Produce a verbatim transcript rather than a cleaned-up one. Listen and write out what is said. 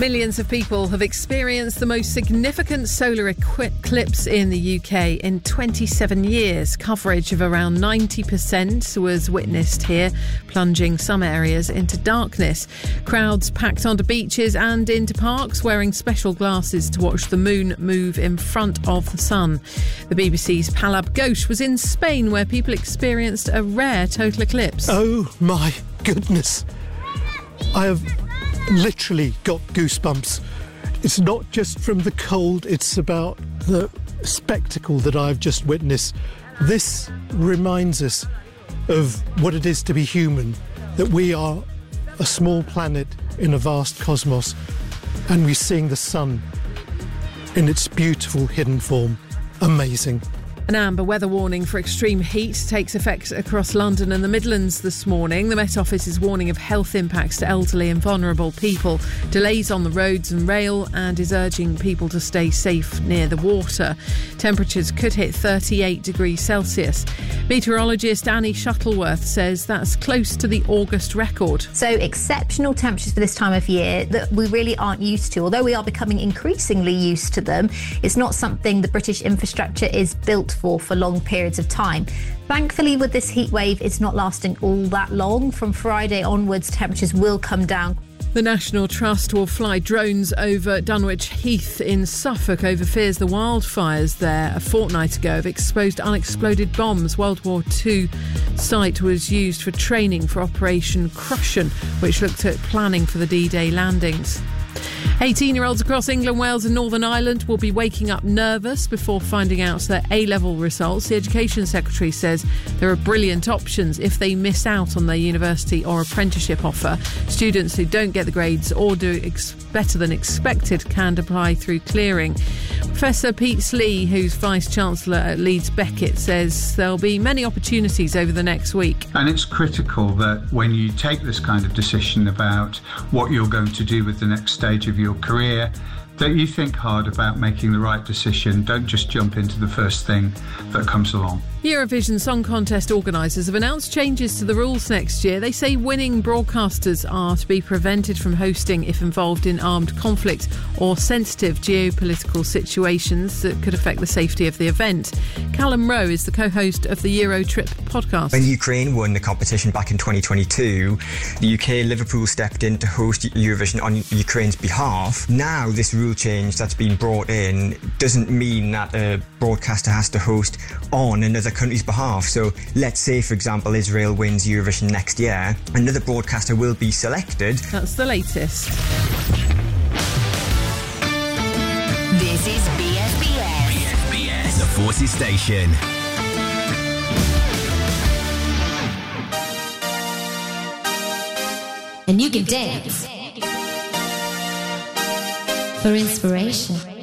Millions of people have experienced the most significant solar eclipse in the U K in twenty-seven years. Coverage of around ninety percent was witnessed here, plunging some areas into darkness. Crowds packed onto beaches and into parks, wearing special glasses to watch the moon move in front of the sun. The B B C's Palab Ghosh was in Spain, where people experienced a rare total eclipse. Oh my goodness. I have literally got goosebumps. It's not just from the cold, it's about the spectacle that I've just witnessed. This reminds us of what it is to be human, that we are a small planet in a vast cosmos, and we're seeing the sun in its beautiful hidden form. Amazing. An amber weather warning for extreme heat takes effect across London and the Midlands this morning. The Met Office is warning of health impacts to elderly and vulnerable people, delays on the roads and rail, and is urging people to stay safe near the water. Temperatures could hit thirty-eight degrees Celsius. Meteorologist Annie Shuttleworth says that's close to the August record. So exceptional temperatures for this time of year that we really aren't used to. Although we are becoming increasingly used to them, it's not something the British infrastructure is built for for long periods of time. Thankfully, with this heat wave, it's not lasting all that long. From Friday onwards, temperatures will come down. The National Trust will fly drones over Dunwich Heath in Suffolk over fears the wildfires there a fortnight ago have exposed unexploded bombs. World War Two site was used for training for Operation Crucian, which looked at planning for the D-Day landings. eighteen-year-olds across England, Wales and Northern Ireland will be waking up nervous before finding out their A-level results. The Education Secretary says there are brilliant options if they miss out on their university or apprenticeship offer. Students who don't get the grades or do ex- better than expected can apply through clearing. Professor Pete Slee, who's Vice-Chancellor at Leeds Beckett, says there'll be many opportunities over the next week. And it's critical that when you take this kind of decision about what you're going to do with the next stage of your career, that you think hard about making the right decision. Don't just jump into the first thing that comes along. Eurovision Song Contest organisers have announced changes to the rules next year. They say winning broadcasters are to be prevented from hosting if involved in armed conflict or sensitive geopolitical situations that could affect the safety of the event. Callum Rowe is the co-host of the Eurotrip podcast. When Ukraine won the competition back in twenty twenty-two, the U K, Liverpool, stepped in to host Eurovision on Ukraine's behalf. Now this rule change that's been brought in doesn't mean that a broadcaster has to host on another country's behalf. So let's say, for example, Israel wins Eurovision next year, another broadcaster will be selected. That's the latest. This is B S B S. B S B S, the Forces Station. And you can dance for inspiration.